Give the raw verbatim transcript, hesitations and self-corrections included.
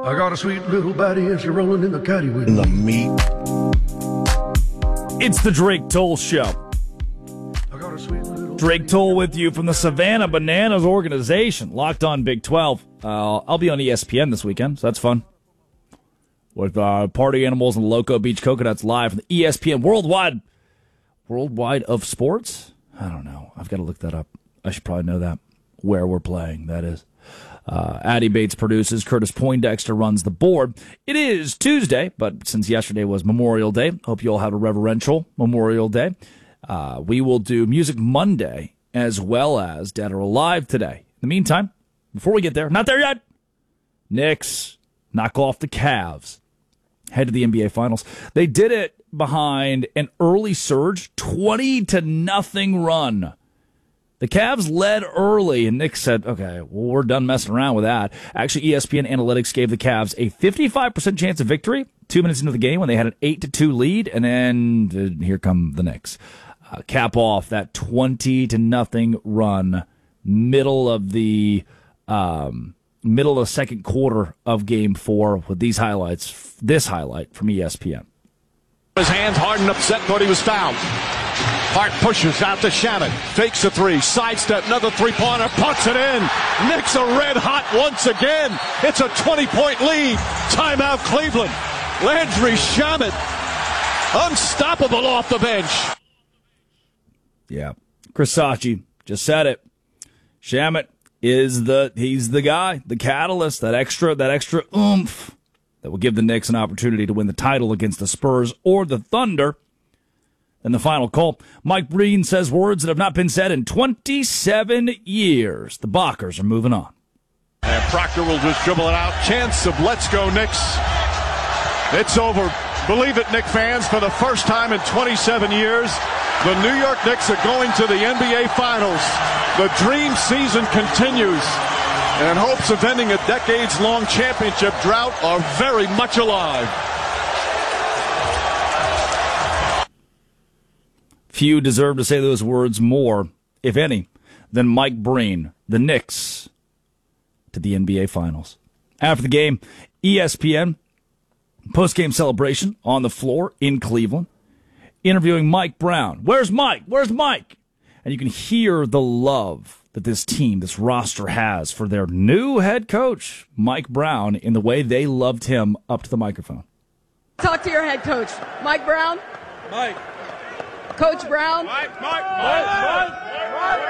I got a sweet little baddie and she's rolling in the caddy with the meat. It's the Drake Toll Show. I got a sweet little Drake Toll with you from the Savannah Bananas organization, Locked On Big twelve. Uh, I'll be on E S P N this weekend, so that's fun. With uh, Party Animals and Loco Beach Coconuts live from the E S P N Worldwide. Worldwide of Sports? I don't know. I've got to look that up. I should probably know that. Where we're playing, that is. Uh, Addie Bates produces. Curtis Poindexter runs the board. It is Tuesday, but since yesterday was Memorial Day, hope you all have a reverential Memorial Day. Uh, we will do Music Monday as well as Dead or Alive today. In the meantime, before we get there, not there yet, Knicks knock off the Cavs. Head to the N B A Finals. They did it behind an early surge, twenty to nothing run. The Cavs led early, and Nick said, okay, well, we're done messing around with that. Actually, E S P N Analytics gave the Cavs a fifty-five percent chance of victory two minutes into the game when they had an eight to two lead, and then uh, here come the Knicks. Uh, cap off that twenty to nothing run, middle of the um, middle of the second quarter of game four with these highlights, this highlight from E S P N. His hands, Harden upset, thought he was fouled. Hart pushes out to Shamet, fakes a three, sidestep, another three-pointer, puts it in. Knicks are red hot once again. It's a twenty-point lead. Timeout Cleveland. Landry Shamet, unstoppable off the bench. Yeah, Chris Sachi just said it. Shamet is the he's the guy, the catalyst, that extra that extra oomph that will give the Knicks an opportunity to win the title against the Spurs or the Thunder. And the final call, Mike Breen says words that have not been said in twenty-seven years. The Bockers are moving on. And Proctor will just dribble it out. Chance of let's go Knicks. It's over. Believe it, Knicks fans, for the first time in twenty-seven years, the New York Knicks are going to the N B A Finals. The dream season continues. And hopes of ending a decades-long championship drought are very much alive. Few deserve to say those words more, if any, than Mike Breen, the Knicks, to the N B A Finals. After the game, E S P N, post-game celebration on the floor in Cleveland, interviewing Mike Brown. Where's Mike? Where's Mike? And you can hear the love that this team, this roster has for their new head coach, Mike Brown, in the way they loved him up to the microphone. Talk to your head coach, Mike Brown. Mike. Coach Brown. Mike, Mike, Mike, Mike, Mike.